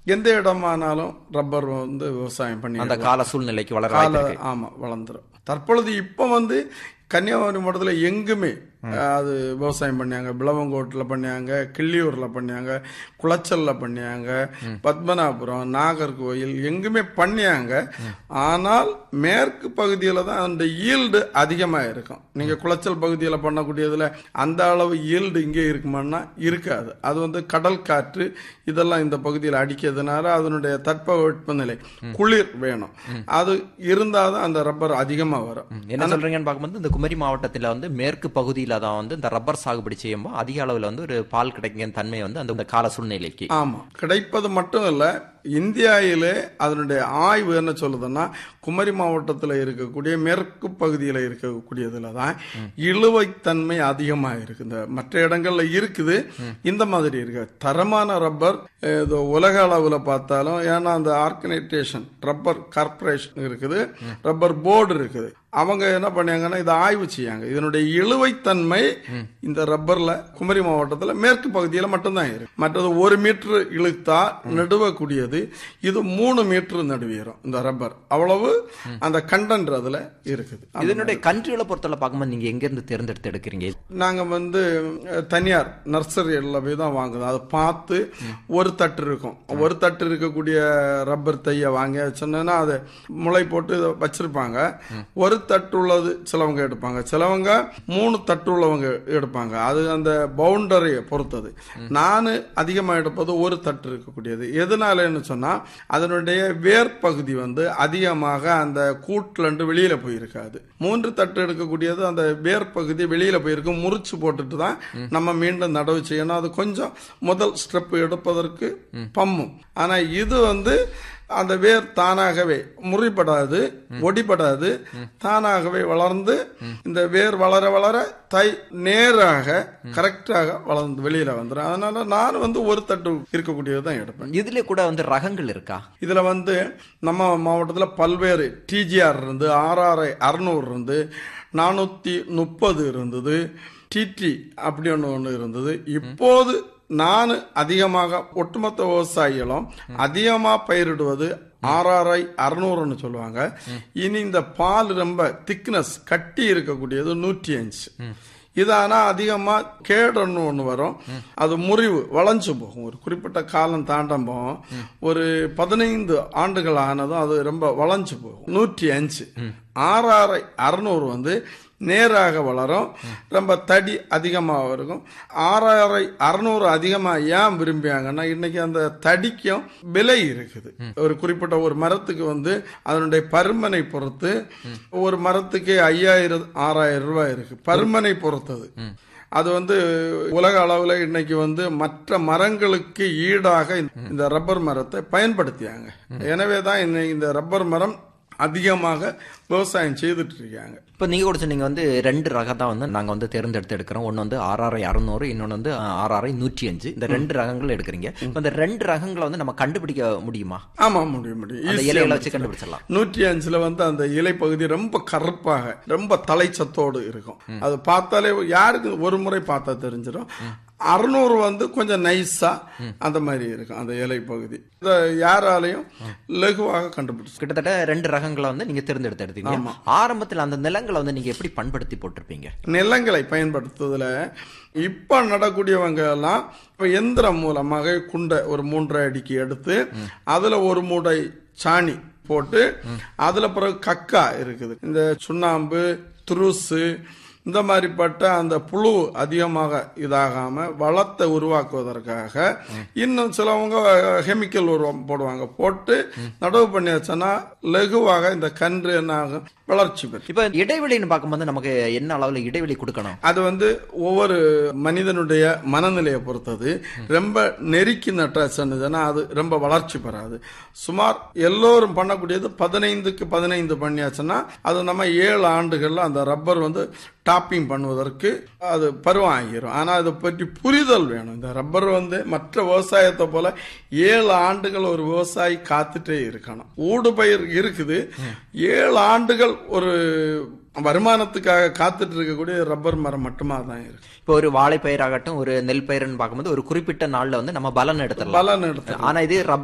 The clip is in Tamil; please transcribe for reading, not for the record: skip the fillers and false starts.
எந்த இடமானாலும் ரப்பர் வந்து விவசாயம் பண்ணி அந்த கால சூழ்நிலைக்கு வளர ஆமா வளர்ந்துரும். தற்பொழுது இப்ப வந்து கன்னியாகுமரி மாவட்டத்தில் எங்குமே அது விவசாயம் பண்ணாங்க. பிளவங்கோட்டில் பண்ணாங்க, கிள்ளியூர்ல பண்ணாங்க, குளச்சல்ல பண்ணாங்க, பத்மநாபபுரம், நாகர்கோயில் எங்குமே பண்ணாங்க. ஆனால் மேற்கு பகுதியில தான் அந்த ஈல்டு அதிகமா இருக்கும். நீங்க குளச்சல் பகுதியில் பண்ணக்கூடியதுல அந்த அளவு ஈல்டு இங்கே இருக்குமான்னா இருக்காது. அது வந்து கடல் காற்று இதெல்லாம் இந்த பகுதியில் அடிக்கிறதுனால அதனுடைய தட்பவெப்பநிலை குளிர் வேணும். அது இருந்தாதான் அந்த ரப்பர் அதிகமா வரும். என்ன சொல்றீங்கன்னு பார்க்கும்போது இந்த குமரி மாவட்டத்தில் வந்து மேற்கு பகுதியில தான் வந்து இந்த ரப்பர் சாகுபடி செய்யும்போது அதிக அளவில் வந்து ஒரு பால் கிடைக்கும் தன்மை வந்து அந்த கால சூழ்நிலைக்கு ஆமா கிடைப்பது மட்டும் இல்ல, இந்தியாவிலே அதனுடைய ஆய்வு என்ன சொல்லுதுன்னா குமரி மாவட்டத்தில் இருக்கக்கூடிய மேற்கு பகுதியில் இருக்கக்கூடியதுல தான் இழுவைத்தன்மை அதிகமாக இருக்கு. இந்த மற்ற இடங்கள்ல இருக்குது, இந்த மாதிரி இருக்கு. தரமான ரப்பர் உலக அளவுல பார்த்தாலும், ஏன்னா அந்த ஆர்கனைசேஷன் ரப்பர் கார்பரேஷன் இருக்குது, ரப்பர் போர்டு இருக்குது, அவங்க என்ன பண்ணாங்கன்னா இதை ஆய்வு செய்யாங்க. இதனுடைய இழுவைத்தன்மை இந்த ரப்பர்ல குமரி மாவட்டத்தில் மேற்கு பகுதியில் மட்டும்தான் இருக்கு. மற்றது 1 மீட்டர் இழுத்தா நடுவக்கூடியது, இது 3 மீட்டர் நடுவீரும் இந்த ரப்பர். அவ்வளவு அந்த கண்டென்ட் அதுல இருக்குது. இதனுடைய கன்றுகளை பொறுத்தவரை பார்க்கும்போது நீங்க எங்க இருந்து தேர்ந்தெடுத்து எடுக்கிறீங்க? நாங்க வந்து தனியார் நர்சரியில போய் தான் வாங்குது. அதை பார்த்து ஒரு தட்டு இருக்கும், ஒரு தட்டு இருக்கக்கூடிய ரப்பர் தைய வாங்க சொன்னா அதை முளை போட்டு வச்சிருப்பாங்க. ஒரு தட்டு உள்ளது சிலவங்க எடுப்பாங்க, சிலவங்க 3 தட்டு உள்ளவங்க எடுப்பாங்க. அது அந்த பவுண்டரியை பொறுத்தது. நான் அதிகமா எடுப்பது ஒரு தட்டு இருக்கக்கூடியது. எதனாலன்னு சொன்னா அதனுடைய வேர் பகுதி வந்து அதிகமாக அந்த கூட்டுல இருந்து வெளியில போயிருக்காது. 3 தட்டு எடுக்கக்கூடியது அந்த வேர் பகுதி வெளியில போயிருக்கு, முறிச்சு போட்டுட்டு தான் நம்ம மீண்டும் நடவு செய்யணும். அது கொஞ்சம் முதல் ஸ்டெப் எடுப்பதற்கு பம்மும். ஆனா இது வந்து அந்த வேர் தானாகவே முறிப்படாது, ஒடிப்படாது, தானாகவே வளர்ந்து இந்த வேர் வளர வளர நேராக கரெக்டாக வளர்ந்து வெளியில வந்துடும். அதனால நான் வந்து ஒரு தட்டு இருக்கக்கூடியதான் எடுப்பேன். இதுல கூட வந்து ரகங்கள் இருக்கா? இதுல வந்து நம்ம மாவட்டத்தில் பல்வேறு டிஜிஆர் இருந்து, RRI 600 இருந்து, 430 இருந்தது, டிடி அப்படி ஒன்று இருந்தது. இப்போது நான் அதிகமாக ஒட்டுமொத்த விவசாயிகளும் அதிகமா பயிரிடுவது RRI 600 சொல்லுவாங்க. இனி இந்த பால் ரொம்ப திக்னஸ் கட்டி இருக்கக்கூடியது 105. இது ஆனா அதிகமா கேடுன்னு ஒண்ணு வரும், அது முறிவு வளைஞ்சு போகும். ஒரு குறிப்பிட்ட காலம் தாண்டம் போகும். ஒரு 15 ஆண்டுகள் ஆனதும் அது ரொம்ப வளைஞ்சு போகும். 105 RRI 600 வந்து நேராக வளரும், ரொம்ப தடி அதிகமாக இருக்கும். RRI 600 அதிகமா ஏன் விரும்பியாங்கன்னா இன்னைக்கு அந்த தடிக்கும் விலை இருக்குது. ஒரு குறிப்பிட்ட ஒரு மரத்துக்கு வந்து அதனுடைய பருமனை பொறுத்து ஒரு மரத்துக்கு 5000 6000 ரூபாய் இருக்கு, பருமனை பொறுத்தது. அது வந்து உலக அளவில் இன்னைக்கு வந்து மற்ற மரங்களுக்கு ஈடாக இந்த ரப்பர் மரத்தை பயன்படுத்தியாங்க. எனவேதான் இந்த ரப்பர் மரம் அதிகமாக விவசாயம் செய்துட்டு இருக்காங்க. இப்ப நீங்க கூட சொன்னீங்க வந்து 2 ரகம் தான் வந்து நாங்க வந்து தேர்ந்தெடுத்து எடுக்கிறோம். ஒன்னு வந்து RRI 600, இன்னொன்னு வந்து RRI 105. இந்த 2 ரகங்கள் எடுக்கிறீங்க. இந்த 2 ரகங்களை வந்து நம்ம கண்டுபிடிக்க முடியுமா? ஆமா, முடியும். அந்த இலைகளை வச்சு கண்டுபிடிச்சிடலாம். 105ல வந்து அந்த இலை பகுதி ரொம்ப கருப்பாக ரொம்ப தலைச்சத்தோடு இருக்கும். அது பார்த்தாலே யாருக்கு ஒரு முறை பார்த்தா தெரிஞ்சிடும். 600 வந்து கொஞ்சம் நைஸா அந்த மாதிரி இருக்கும் அந்த இலை பகுதி. யாராலையும் லகுவாக கண்டுபிடிச்சு கிட்டத்தட்ட 2 ரகங்களை வந்து நீங்க தேர்ந்தெடுத்து எடுத்தீங்க. ஆரம்பத்தில் அந்த நிலங்களை வந்து நீங்க எப்படி பண்படுத்தி போட்டிருப்பீங்க? நிலங்களை பயன்படுத்துவதில் இப்ப நடக்கூடியவங்க எல்லாம் இப்ப எந்திரம் மூலமாக குண்டை ஒரு 3.5 அடிக்கு எடுத்து அதுல ஒரு மூடை சாணி போட்டு அதுல பிறகு கக்கா இருக்குது, இந்த சுண்ணாம்பு, துருசு, இந்த மாதிரிப்பட்ட அந்த புழு அதிகமாக இதாகாம வளத்தை உருவாக்குவதற்காக இன்னும் சிலவங்க கெமிக்கல் உருவம் போடுவாங்க. போட்டு நடவு பண்ணி வச்சோன்னா லகுவாக இந்த கன்று என்ன ஆகும், வளர்ச்சி பெறும். இப்ப இடைவெளின்னு பார்க்கும்போது நமக்கு என்ன அளவுல இடைவெளி கொடுக்கணும்? அது வந்து ஒவ்வொரு மனிதனுடைய மனநிலையை பொறுத்தது. ரொம்ப நெருக்கி நட்டாச்சுன்னா அது ரொம்ப வளர்ச்சி பெறாது. சுமார் எல்லோரும் பண்ணக்கூடியது 15க்கு 15 பண்ணியாச்சுன்னா அது நம்ம 7 ஆண்டுகள்ல அந்த ரப்பர் வந்து டாப்பிங் பண்ணுவதற்கு அது பருவம் ஆகிரும். ஆனா அதை பற்றி புரிதல் வேணும். இந்த ரப்பர் வந்து மற்ற விவசாயத்தை போல 7 ஆண்டுகள் ஒரு விவசாயி காத்துட்டே இருக்கணும். ஊடுபயிர் இருக்குது, 7 ஆண்டுகள் ஒரு வருமானத்துக்காக காத்துட்டு இருக்கக்கூடிய ரப்பர் மரம் மட்டுமா தான் இருக்கு. இப்போ ஒரு வாழை பயிராகட்டும், ஒரு நெல் பயிர்னு பார்க்கும்போது ஒரு குறிப்பிட்ட நாள்ல வந்து நம்ம பலன் எடுத்துடலாம். ஆனா இது